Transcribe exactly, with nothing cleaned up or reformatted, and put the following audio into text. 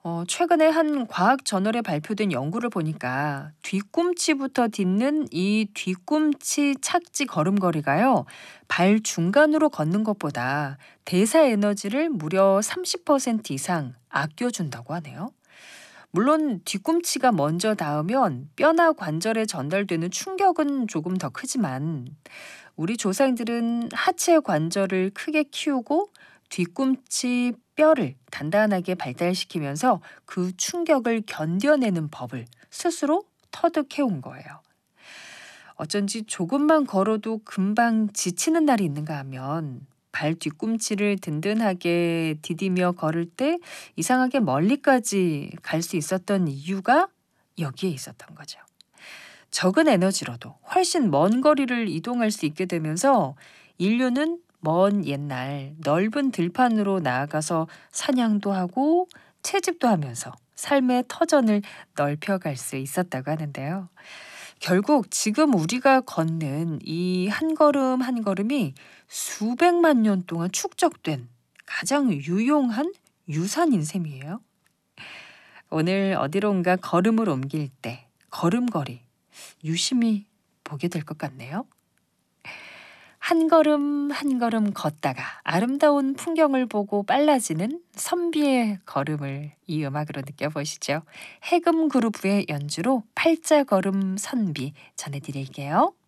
어, 최근에 한 과학 저널에 발표된 연구를 보니까 뒤꿈치부터 딛는 이 뒤꿈치 착지 걸음걸이가요, 발 중간으로 걷는 것보다 대사 에너지를 무려 삼십 퍼센트 이상 아껴준다고 하네요. 물론 뒤꿈치가 먼저 닿으면 뼈나 관절에 전달되는 충격은 조금 더 크지만 우리 조상들은 하체 관절을 크게 키우고 뒤꿈치 뼈를 단단하게 발달시키면서 그 충격을 견뎌내는 법을 스스로 터득해온 거예요. 어쩐지 조금만 걸어도 금방 지치는 날이 있는가 하면 발 뒤꿈치를 든든하게 디디며 걸을 때 이상하게 멀리까지 갈 수 있었던 이유가 여기에 있었던 거죠. 적은 에너지로도 훨씬 먼 거리를 이동할 수 있게 되면서 인류는 먼 옛날 넓은 들판으로 나아가서 사냥도 하고 채집도 하면서 삶의 터전을 넓혀갈 수 있었다고 하는데요. 결국 지금 우리가 걷는 이 한 걸음 한 걸음이 수백만 년 동안 축적된 가장 유용한 유산인 셈이에요. 오늘 어디론가 걸음을 옮길 때 걸음걸이 유심히 보게 될 것 같네요. 한 걸음 한 걸음 걷다가 아름다운 풍경을 보고 빨라지는 선비의 걸음을 이 음악으로 느껴보시죠. 해금 그루브의 연주로 팔자걸음 선비 전해드릴게요.